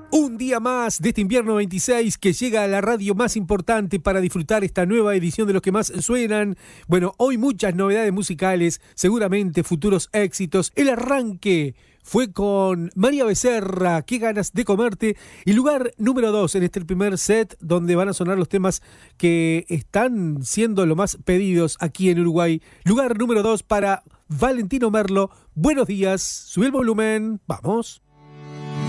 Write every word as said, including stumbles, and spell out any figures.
Un día más de este invierno veintiséis que llega a la radio más importante para disfrutar esta nueva edición de los que más suenan. Bueno, hoy muchas novedades musicales, seguramente futuros éxitos. El arranque fue con María Becerra, Qué ganas de comerte. Y lugar número dos en este primer set, donde van a sonar los temas que están siendo lo más pedidos aquí en Uruguay. Lugar número dos para Valentino Merlo. Buenos días, sube el volumen, vamos.